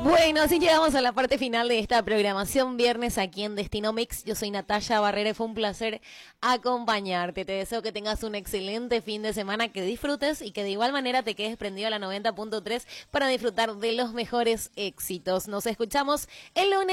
Bueno, así llegamos a la parte final de esta programación viernes aquí en Destino Mix. Yo soy Natalia Barrera y fue un placer acompañarte. Te deseo que tengas un excelente fin de semana, que disfrutes y que de igual manera te quedes prendido a la 90.3 para disfrutar de los mejores éxitos. Nos escuchamos el lunes.